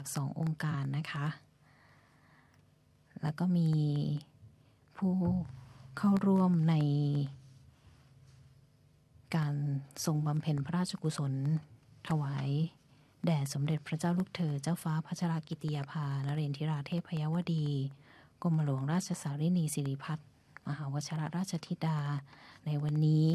2 องค์การนะคะแล้วก็มีผู้เข้าร่วมในการทรงบำเพ็ญพระราชกุศลถวายแด่สมเด็จพระเจ้าลูกเธอเจ้าฟ้าพัชรกิติยาภานเรนทิราเทพยวดีกรมหลวงราชสารินีสิริพัฒน์มหาวชรราชธิดาในวันนี้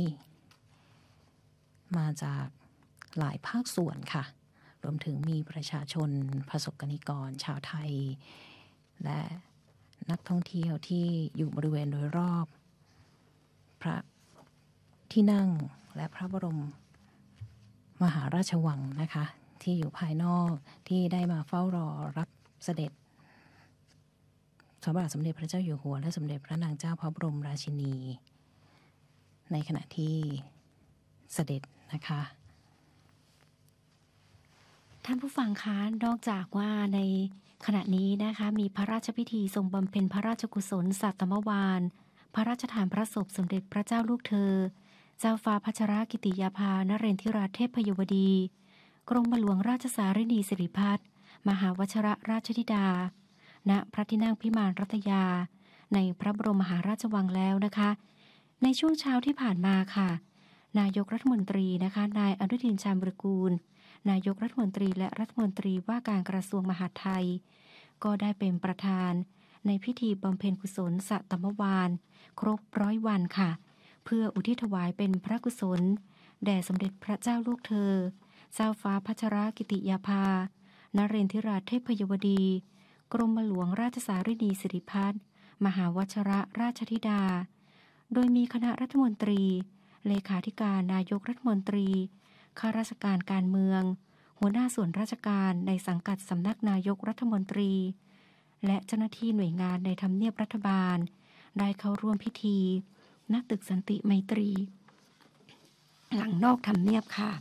มาจากหลายภาคส่วนค่ะรวมถึงมีประชาชนประสบกนิกรชาวไทยและนักท่องเที่ยวที่อยู่บริเวณโดยรอบพระที่นั่งและพระบรมมหาราชวังนะคะที่อยู่ภายนอกที่ได้มาเฝ้ารอรับเสด็จพระบาทสมเด็จพระเจ้าอยู่หัวและสมเด็จพระนางเจ้าพระบรมราชินีในขณะที่เสด็จนะคะท่านผู้ฟังคะนอกจากว่าในขณะนี้นะคะมีพระราชพิธีทรงบำเพ็ญพระราชกุศลสัตมวาลพระราชทานพระศพสมเด็จพระเจ้าลูกเธอเจ้าฟ้าพัชรกิติยาภานเรนทิราเทพยวดีกรมหลวงราชสารินีสิริพัฒน์มหาวชรราชธิดาณพระที่นั่งพิมานรัตยาในพระบรมมหาราชวังแล้วนะคะในช่วงเช้าที่ผ่านมาค่ะนายกรัฐมนตรีนะคะนายอนุทินชาญวิรากูลนายกรัฐมนตรีและรัฐมนตรีว่าการกระทรวงมหาดไทยก็ได้เป็นประธานในพิธีบำเพ็ญกุศลสัตมวาลครบ100 วันค่ะเพื่ออุทิศถวายเป็นพระกุศลแด่สมเด็จพระเจ้าลูกเธอเจ้าฟ้าพัชรกิติยาภานเรนทิราเทพยวดีกรมหลวงราชสารินีสิริพัฒน์มหาวชรราชธิดาโดยมีคณะรัฐมนตรีเลขาธิการนายกรัฐมนตรีข้าราชการการเมืองหัวหน้าส่วนราชการในสังกัดสำนักนายกรัฐมนตรีและเจ้าหน้าที่หน่วยงานในทำเนียบรัฐบาลได้เข้าร่วมพิธีณตึกสันติไมตรีหลังนอกทำเนียบค่ะ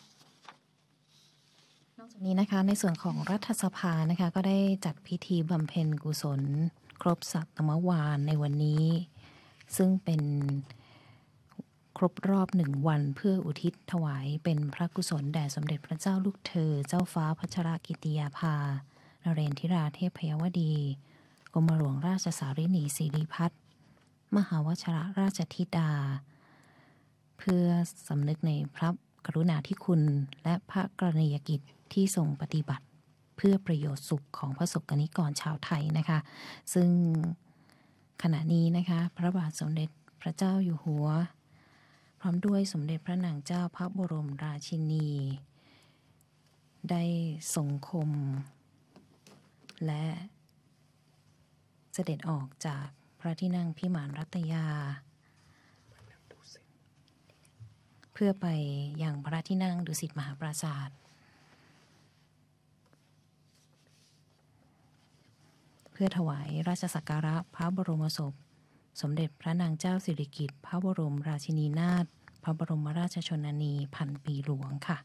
นอกจากนี้นะคะในส่วนของรัฐสภานะคะก็ได้จัดพิธีบำเพ็ญกุศลครบสัตมวาลในวันนี้ซึ่งเป็นครบรอบ1 วันเพื่ออุทิศถวายเป็นพระกุศลแด่สมเด็จพระเจ้าลูกเธอเจ้าฟ้าพัชรกิติยาภานเรนทิราเทพยวดีกรมหลวงราชสารินีสิริพัฒน์มหาวชรราชธิดาเพื่อสำนึกในพระกรุณาธิคุณและพระกรณียกิจที่ทรงปฏิบัติเพื่อประโยชน์สุขของประสบกนิกรชาวไทยนะคะซึ่งขณะนี้นะคะพระบาทสมเด็จพระเจ้าอยู่หัวพร้อมด้วยสมเด็จพระนางเจ้าพระบรมราชินีได้ทรงคมและเสด็จออกจากพระที่นั่งพิมานรัตยาเพื่อไปยังพระที่นั่งดุสิตมหาปราสาทเพื่อถวายราชสักการะพระบรมศพสมเด็จพระนางเจ้าสิริกิติ์พระบรมราชินีนาถพระบรมราชชนนีพันปีหลวงค่ะ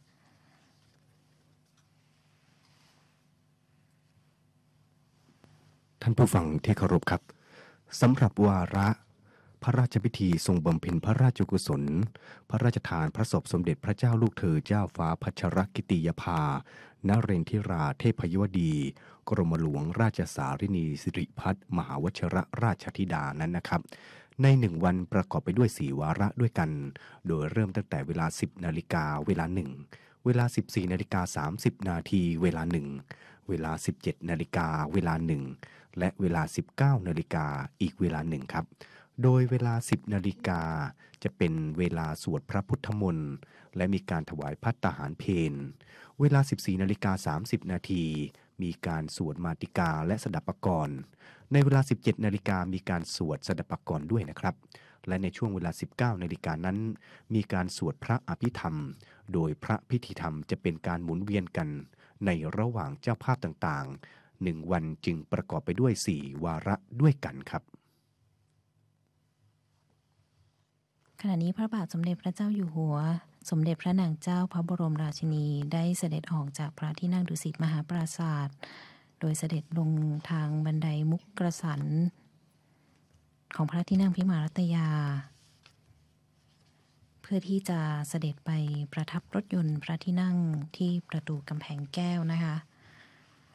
ท่านผู้ฟังที่เคารพครับสำหรับวาระพระราชพิธีทรงบำเพ็ญพระราชกุศลพระราชทานพระศพสมเด็จพระเจ้าลูกเธอเจ้าฟ้าพัชรกิติยาภานเรนทิราเทพยวดีกรมหลวงราชสารินีสิริพัฒน์มหาวชรราชธิดานั้นนะครับใน1 วันประกอบไปด้วย4 วาระด้วยกันโดยเริ่มตั้งแต่เวลา 10 นาฬิกาเวลา1เวลา 14 นาฬิกา 30 นาทีเวลา1เวลา 17 นาฬิกาเวลา1และเวลา 19 นาฬิกาอีกเวลา1ครับโดยเวลา 10 นาฬิกาจะเป็นเวลาสวดพระพุทธมนต์และมีการถวายภัตตาหารเพลเวลา 14 นาฬิกา 30 นาทีมีการสวดมาติกาและสดับปกรณ์ในเวลา 17 นาฬิกามีการสวดสดับปกรณ์ด้วยนะครับและในช่วงเวลา 19 นาฬิกานั้นมีการสวดพระอภิธรรมโดยพระพิธีธรรมจะเป็นการหมุนเวียนกันในระหว่างเจ้าภาพต่างๆ1 วันจึงประกอบไปด้วย4 วาระด้วยกันครับขณะนี้พระบาทสมเด็จพระเจ้าอยู่หัวสมเด็จพระนางเจ้าพระบรมราชินีได้เสด็จออกจากพระที่นั่งดุสิตมหาปราสาทโดยเสด็จลงทางบันไดมุกกระสันของพระที่นั่งพิมานรัตยาเพื่อที่จะเสด็จไปประทับรถยนต์พระที่นั่งที่ประตูกำแพงแก้วนะคะ